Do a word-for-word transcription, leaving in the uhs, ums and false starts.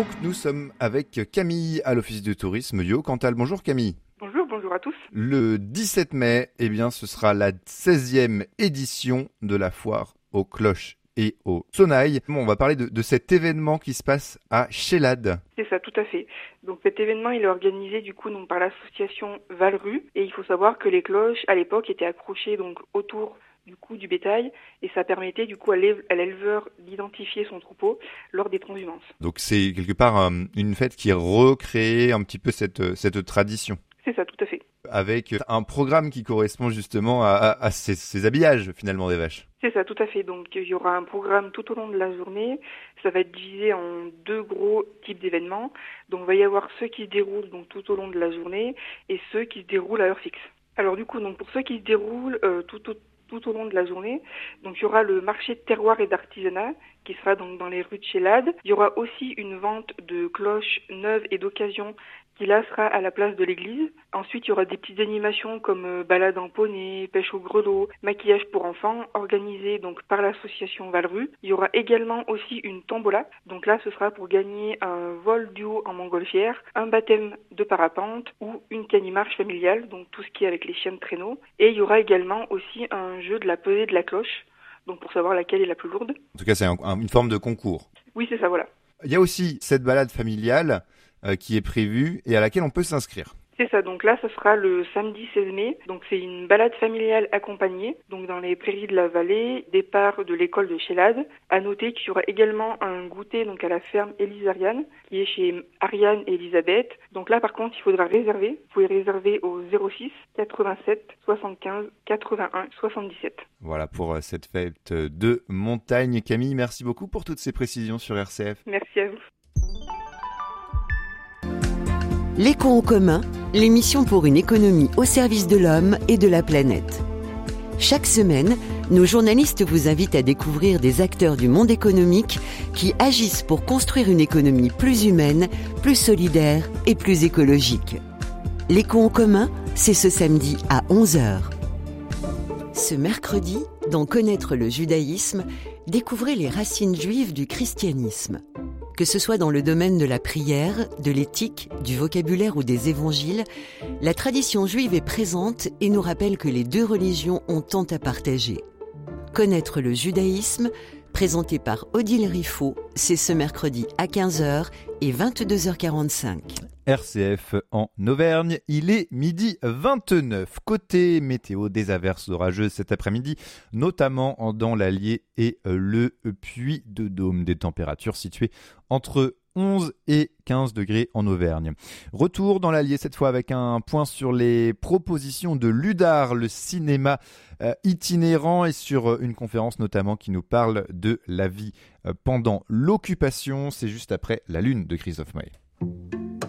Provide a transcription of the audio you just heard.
Donc nous sommes avec Camille à l'Office du tourisme du Haut-Cantal. Bonjour Camille. Bonjour, bonjour à tous. Le dix-sept mai, eh bien, ce sera la seizième édition de la foire aux cloches et aux sonnailles. Bon, on va parler de, de cet événement qui se passe à Chelade. C'est ça, tout à fait. Donc cet événement, il est organisé du coup donc par l'association Valru, et il faut savoir que les cloches à l'époque étaient accrochées donc autour du coup du bétail, et ça permettait du coup à l'éleveur d'identifier son troupeau lors des transhumances. Donc c'est quelque part euh, une fête qui recrée un petit peu cette, cette tradition. C'est ça, tout à fait. Avec un programme qui correspond justement à, à, à ces, ces habillages finalement des vaches. C'est ça, tout à fait. Donc il y aura un programme tout au long de la journée. Ça va être divisé en deux gros types d'événements. Donc il va y avoir ceux qui se déroulent donc tout au long de la journée et ceux qui se déroulent à heure fixe. Alors du coup, donc pour ceux qui se déroulent euh, tout au tout au long de la journée. Donc il y aura le marché de terroir et d'artisanat qui sera donc dans les rues de Chelade. Il y aura aussi une vente de cloches neuves et d'occasion qui là sera à la place de l'église. Ensuite, il y aura des petites animations comme euh, balade en poney, pêche au grelot, maquillage pour enfants organisé donc par l'association Valru. Il y aura également aussi une tombola. Donc là, ce sera pour gagner un vol du haut en montgolfière, un baptême de parapente ou une canimarche familiale, donc tout ce qui est avec les chiens de traîneau. Et il y aura également aussi un jeu de la pesée de la cloche, donc pour savoir laquelle est la plus lourde. En tout cas, c'est un, un, une forme de concours. Oui, c'est ça, voilà. Il y a aussi cette balade familiale euh, qui est prévue et à laquelle on peut s'inscrire. C'est ça, donc là, ce sera le samedi seize mai. Donc c'est une balade familiale accompagnée, donc dans les prairies de la vallée, départ de l'école de Chelade. À noter qu'il y aura également un goûter donc à la ferme Élise Ariane, qui est chez Ariane et Elisabeth. Donc là, par contre, il faudra réserver. Vous pouvez réserver au zéro six quatre-vingt-sept soixante-quinze quatre-vingt-un soixante-dix-sept. Voilà pour cette fête de montagne. Camille, merci beaucoup pour toutes ces précisions sur R C F. Merci à vous. L'éco en commun, l'émission pour une économie au service de l'homme et de la planète. Chaque semaine, nos journalistes vous invitent à découvrir des acteurs du monde économique qui agissent pour construire une économie plus humaine, plus solidaire et plus écologique. L'éco en commun, c'est ce samedi à onze heures. Ce mercredi, dans Connaître le judaïsme, découvrez les racines juives du christianisme. Que ce soit dans le domaine de la prière, de l'éthique, du vocabulaire ou des évangiles, la tradition juive est présente et nous rappelle que les deux religions ont tant à partager. Connaître le judaïsme, présenté par Odile Riffaut, c'est ce mercredi à quinze heures et vingt-deux heures quarante-cinq. R C F en Auvergne, il est midi vingt-neuf. Côté météo, des averses orageuses cet après-midi, notamment dans l'Allier et le Puy-de-Dôme. Des températures situées entre onze et quinze degrés en Auvergne. Retour dans l'Allier cette fois avec un point sur les propositions de l'Udar, le cinéma euh, itinérant, et sur une conférence notamment qui nous parle de la vie euh, pendant l'occupation. C'est juste après la lune de Christophe Maé.